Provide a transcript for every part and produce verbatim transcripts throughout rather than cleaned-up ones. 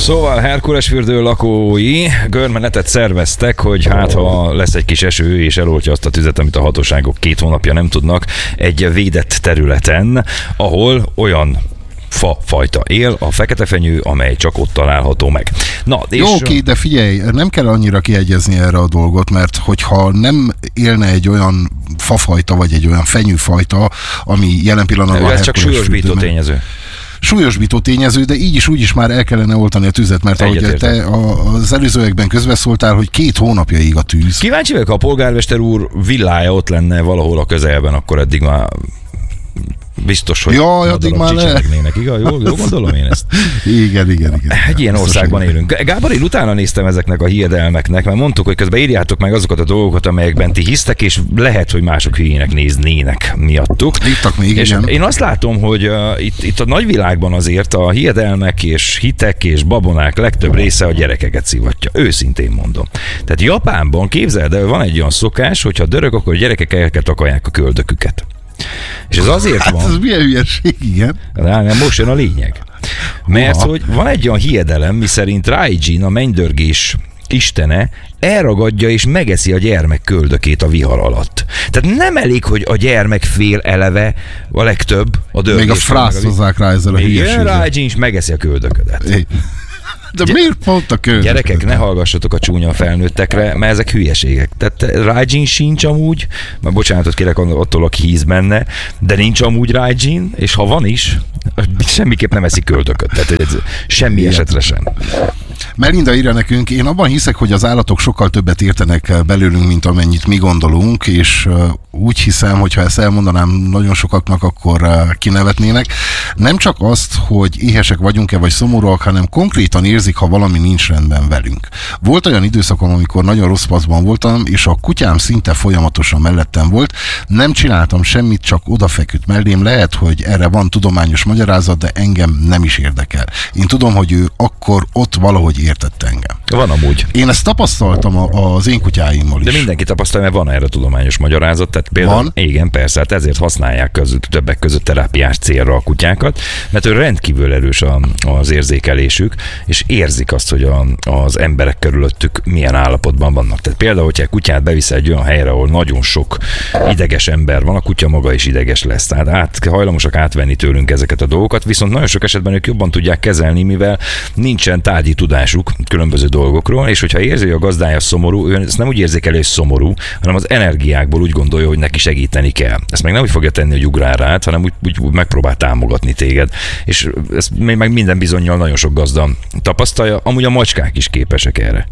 Szóval Herkulesfürdő lakói görmenetet szerveztek, hogy hát ha lesz egy kis eső és eloltja azt a tüzet, amit a hatóságok két hónapja nem tudnak, egy védett területen, ahol olyan fa fajta él, a feketefenyő, amely csak ott található meg. Na, és... Jó, oké, de figyelj, nem kell annyira kiegyezni erre a dolgot, mert hogyha nem élne egy olyan fafajta, vagy egy olyan fenyőfajta, ami jelen pillanatban... Ez csak súlyosbító tényező. Súlyosbító tényező, de így is úgy is már el kellene oltani a tüzet, mert ahogy te az előzőekben közbeszóltál, hogy két hónapja ég a tűz. Kíváncsi vagyok, ha a polgármester úr villája ott lenne valahol a közelben, akkor eddig már biztos, hogy ja, addig már le. Igaz? Jól, jól gondolom én ezt? Igen, igen, igen. Egy ilyen országban élünk. Gábor, én utána néztem ezeknek a hiedelmeknek, mert mondtuk, hogy közben írjátok meg azokat a dolgokat, amelyekben ti hisztek, és lehet, hogy mások hülyének néznének miattuk. Írtak még, és igen. Én azt látom, hogy uh, itt, itt a nagyvilágban azért a hiedelmek és hitek és babonák legtöbb része a gyerekeket szivatja. Őszintén mondom. Tehát Japánban, képzeld el, van egy olyan szokás, hogyha dörög, akkor a gyerekek eltakarják a köldöküket. És ez azért hát van... ez milyen hülyeség, igen. De nem, most jön a lényeg. Mert Aha. hogy van egy olyan hiedelem, miszerint Raijin, a mennydörgés istene, elragadja és megeszi a gyermek köldökét a vihar alatt. Tehát nem elég, hogy a gyermek fél eleve, a legtöbb a dörgés. Még a frászozzák rá ezzel a hülyeséggel. Igen, Raijin is megeszi a köldöködet. É. De Gy- miért pont a köldöködet? Gyerekek, ne hallgassatok a csúnya felnőttekre, mert ezek hülyeségek. Tehát Raijin sincs amúgy, mert bocsánatot kérek attól, aki hisz benne, de nincs amúgy Raijin, és ha van is, semmiképp nem eszik köldököt. Tehát semmi Igen. esetre sem. Melinda írja nekünk, én abban hiszek, hogy az állatok sokkal többet értenek belőlünk, mint amennyit mi gondolunk, és úgy hiszem, hogy ha ezt elmondanám nagyon sokaknak, akkor kinevetnének. Nem csak azt, hogy éhesek vagyunk-e, vagy szomorúak, hanem konkrétan érzik, ha valami nincs rendben velünk. Volt olyan időszakom, amikor nagyon rossz paszban voltam, és a kutyám szinte folyamatosan mellettem volt. Nem csináltam semmit, csak odafeküdt mellém. Lehet, hogy erre van tudományos magyarázat, de engem nem is érdekel. Én tudom, hogy ő akkor ott valahogy értette engem. Van amúgy. Én ezt tapasztaltam a, az én kutyáimmal is. De mindenki tapasztalja, mert van erre tudományos magyarázat. Tehát például, van? Igen, persze, hát ezért használják között, többek között terápiás célra a kutyákat, mert ő rendkívül erős a, az érzékelésük, és érzik azt, hogy a, az emberek körülöttük milyen állapotban vannak. Tehát például, hogyha egy kutyát beviszel egy olyan helyre, ahol nagyon sok ideges ember van, a kutya maga is ideges lesz. Tehát át, hajlamosak átvenni tőlünk ezeket a dolgokat, viszont nagyon sok esetben ők jobban tudják kezelni, mivel nincsen tárgyi tudásuk különböző dolgokról, és hogyha érzi, hogy a gazdája szomorú, ő ezt nem úgy érzékeli, hogy szomorú, hanem az energiákból úgy gondolja, hogy neki segíteni kell. Ezt meg nem úgy fogja tenni, hogy ugrál rád, hanem úgy, úgy megpróbál támogatni téged. És ezt még meg minden bizonnyal nagyon sok gazda tapasztalja, amúgy a macskák is képesek erre.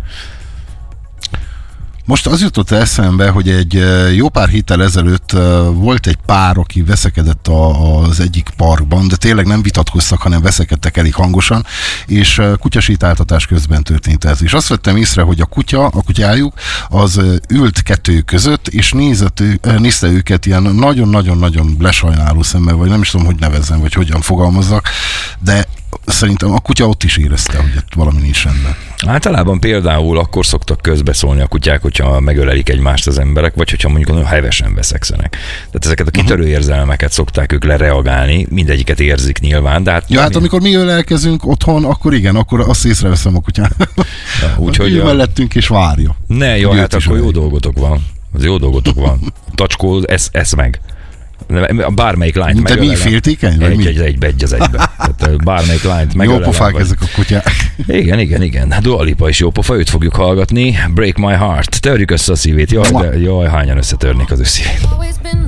Most az jutott eszembe, hogy egy jó pár héttel ezelőtt volt egy pár, aki veszekedett az egyik parkban, de tényleg nem vitatkoztak, hanem veszekedtek elég hangosan, és kutyasétáltatás közben történt ez. És azt vettem észre, hogy a kutya, a kutyájuk, az ült kettőjük között, és nézett, nézte őket ilyen nagyon-nagyon-nagyon lesajnáló szemmel, vagy nem is tudom, hogy nevezzem, vagy hogyan fogalmazzak, de szerintem a kutya ott is érezte, hogy ott valami nincs rendben. Általában például akkor szoktak közbeszólni a kutyák, hogyha megölelik egymást az emberek, vagy hogyha mondjuk nagyon hevesen veszekszenek. Tehát ezeket a kitörő érzelmeket szokták ők lereagálni, mindegyiket érzik nyilván, de hát... Ja, hát amikor mi ölelkezünk otthon, akkor igen, akkor azt észreveszem a kutyán. Ja, úgyhogy a... mellettünk és várja. Ne, jó, hát akkor jó dolgotok van. Az jó dolgotok van. Tacskó, esz, esz meg. Bármelyik lányt megölelem. De mi, féltékeny? Egy, egy, egybe, egy az egybe. Tehát bármelyik lányt megölelem. Jó pofák vagy... ezek a kutyák. Igen, igen, igen. Dua Lipa is jó pofa, őt fogjuk hallgatni. Break My Heart. Törjük össze a szívét. Jaj, de, jaj, hányan összetörnék az ő szívét.